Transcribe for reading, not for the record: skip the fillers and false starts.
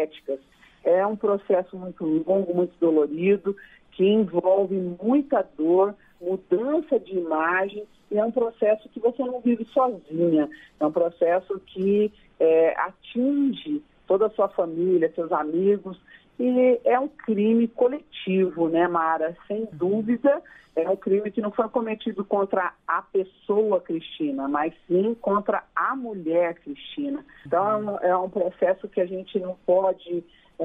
estéticas. É um processo muito longo, muito dolorido, que envolve muita dor, mudança de imagem, e é um processo que você não vive sozinha. É um processo que atinge toda a sua família, seus amigos, e é um crime coletivo, né, Mara? Sem dúvida, é um crime que não foi cometido contra a pessoa Cristina, mas sim contra a mulher Cristina. Então, é um processo que a gente não pode